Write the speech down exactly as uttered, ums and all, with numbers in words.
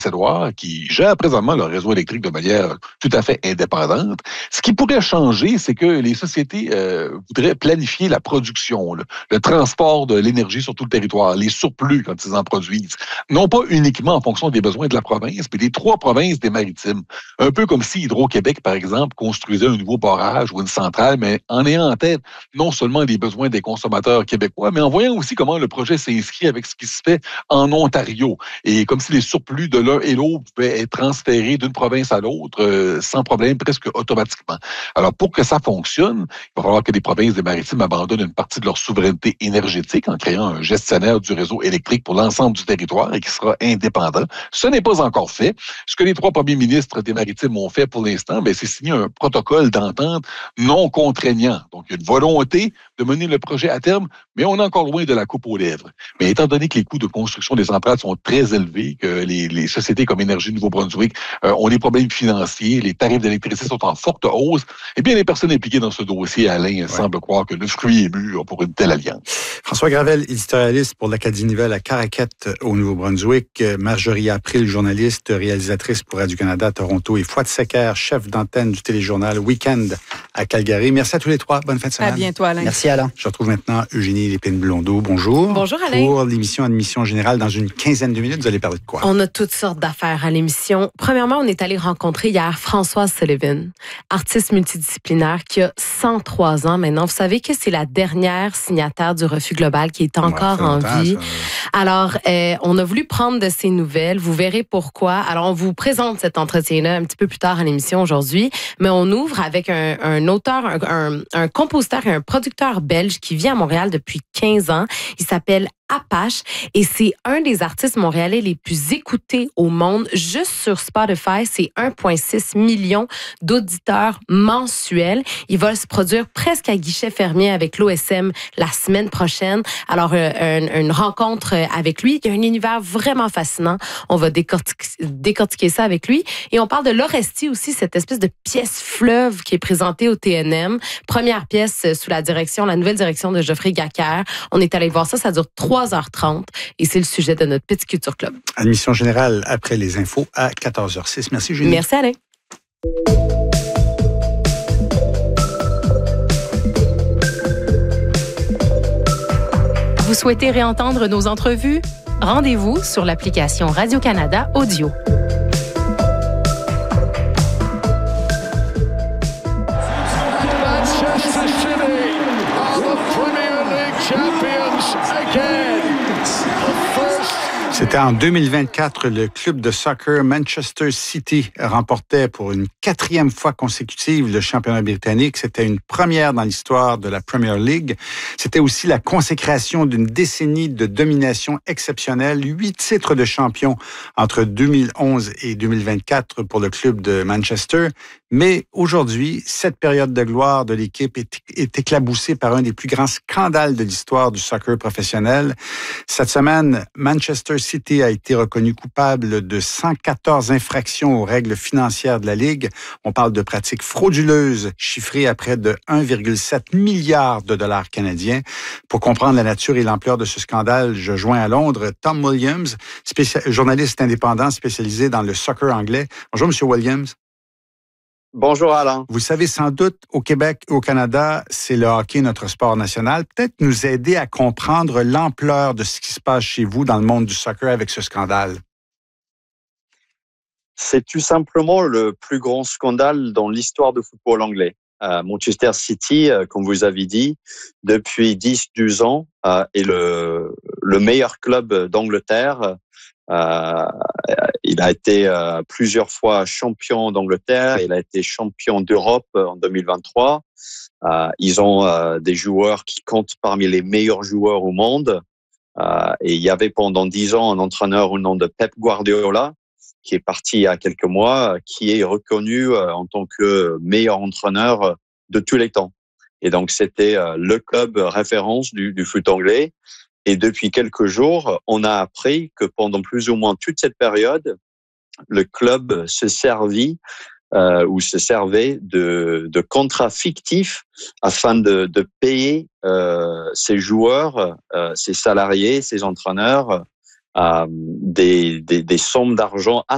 Édouard, qui gère présentement leur réseau électrique de manière tout à fait indépendante. Ce qui pourrait changer, c'est que les sociétés euh, voudraient planifier la production, le, le transport de l'énergie sur tout le territoire, les surplus quand ils en produisent, non pas uniquement en fonction des besoins de la province, mais des trois provinces des maritimes. Un peu comme si Hydro-Québec, par exemple, construisait un nouveau barrage ou une centrale, mais en ayant en tête non seulement les besoins des consommateurs québécois, mais en voyant aussi comment le projet s'inscrit avec ce qui se fait en Ontario. Et comme si les surplus de l'un et l'autre pouvaient être transférés d'une province à l'autre euh, sans problème, presque automatiquement. Alors, pour que ça fonctionne, il va falloir que les provinces des Maritimes abandonnent une partie de leur souveraineté énergétique en créant un gestionnaire du réseau électrique pour l'ensemble du territoire et qui sera indépendant. Ce n'est pas encore fait. Ce que les trois premiers ministres des Maritimes ont fait pour l'instant, ben, c'est signer un protocole d'entente non contraignant. Donc, il y a une volonté de mener le projet à terme, mais on est encore loin de la coupe aux lèvres. Mais étant donné que les coûts de construction des centrales sont très élevés, que les, les sociétés comme Énergie Nouveau-Brunswick euh, ont des problèmes financiers, les tarifs d'électricité sont en forte hausse, eh bien, les personnes impliquées dans ce dossier, Alain, ouais. semblent croire que le fruit est mûr pour une telle alliance. François Gravel, éditorialiste pour l'Acadie Nouvelle à Caraquette au Nouveau-Brunswick. Marjorie April, journaliste, réalisatrice pour Radio-Canada à Toronto et Fouad Secker, chef d'antenne du téléjournal Week-end à Calgary. Merci à tous les trois. Bonne fin de semaine. À bientôt, Alain. Merci, Alain. Je retrouve maintenant Eugénie Lépine-Blondeau. Bonjour. Bonjour, Alain. Pour l'émission Admission Générale, dans une quinzaine de minutes, vous allez parler de quoi? On a toutes sortes d'affaires à l'émission. Premièrement, on est allé rencontrer hier Françoise Sullivan, artiste multidisciplinaire qui a cent trois ans maintenant. Vous savez que c'est la dernière signataire du Refus global qui est encore ouais, en vie. Ça. Alors, euh, on a voulu prendre de ses nouvelles. Vous verrez pourquoi. Alors, on vous présente cet entretien-là un petit peu plus tard à l'émission aujourd'hui, mais on ouvre avec un, un auteur, un, un, un compositeur et un producteur belge qui vit à Montréal depuis quinze ans. Il s'appelle Apache et c'est un des artistes montréalais les plus écoutés au monde. Juste sur Spotify, c'est un virgule six million d'auditeurs mensuels. Il va se produire presque à guichet fermé avec l'O S M la semaine prochaine. Alors, euh, une, une rencontre avec lui. Il y a un univers vraiment fascinant. On va décortiquer, décortiquer ça avec lui. Et on parle de l'Orestie aussi, cette espèce de pièce fleuve qui est présentée au T N M. Première pièce sous la direction, la nouvelle direction de Geoffrey Gacquer. On est allé voir ça, ça dure trois heures trente et c'est le sujet de notre Petit Culture Club. Admission générale après les infos à quatorze heures six. Merci, Julie. Merci, Alain. Vous souhaitez réentendre nos entrevues? Rendez-vous sur l'application Radio-Canada Audio. C'était en deux mille vingt-quatre, le club de soccer Manchester City remportait pour une quatrième fois consécutive le championnat britannique. C'était une première dans l'histoire de la Premier League. C'était aussi la consécration d'une décennie de domination exceptionnelle. Huit titres de champion entre deux mille onze et deux mille vingt-quatre pour le club de Manchester. Mais aujourd'hui, cette période de gloire de l'équipe est, est éclaboussée par un des plus grands scandales de l'histoire du soccer professionnel. Cette semaine, Manchester City a été reconnu coupable de cent quatorze infractions aux règles financières de la Ligue. On parle de pratiques frauduleuses chiffrées à près de un virgule sept milliard de dollars canadiens. Pour comprendre la nature et l'ampleur de ce scandale, je joins à Londres Tom Williams, spécial, journaliste indépendant spécialisé dans le soccer anglais. Bonjour, Monsieur Williams. Bonjour Alain. Vous savez sans doute, au Québec et au Canada, c'est le hockey notre sport national. Peut-être nous aider à comprendre l'ampleur de ce qui se passe chez vous dans le monde du soccer avec ce scandale. C'est tout simplement le plus grand scandale dans l'histoire du football anglais. Euh, Manchester City, euh, comme vous avez dit, depuis dix douze ans, euh, est le, le meilleur club d'Angleterre. Euh, il a été euh, plusieurs fois champion d'Angleterre, il a été champion d'Europe en deux mille vingt-trois. Euh, ils ont euh, des joueurs qui comptent parmi les meilleurs joueurs au monde. Euh, et il y avait pendant dix ans un entraîneur au nom de Pep Guardiola, qui est parti il y a quelques mois, qui est reconnu euh, en tant que meilleur entraîneur de tous les temps. Et donc c'était euh, le club référence du, du foot anglais. Et depuis quelques jours, on a appris que pendant plus ou moins toute cette période, le club se servit euh, ou se servait de, de contrats fictifs afin de, de payer euh, ses joueurs, euh, ses salariés, ses entraîneurs euh, des, des, des sommes d'argent